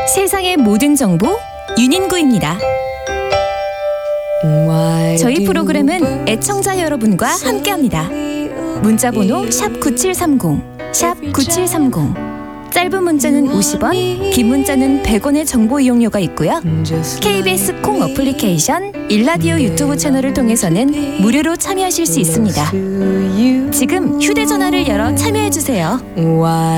세상의 모든 정보 윤인구입니다. 저희 프로그램은 애청자 여러분과 함께합니다. 문자번호 샵9730, 샵9730. 짧은 문자는 50원, 긴 문자는 100원의 정보 이용료가 있고요. KBS 콩 어플리케이션, 일라디오 유튜브 채널을 통해서는 무료로 참여하실 수 있습니다. 지금 휴대전화를 열어 참여해주세요.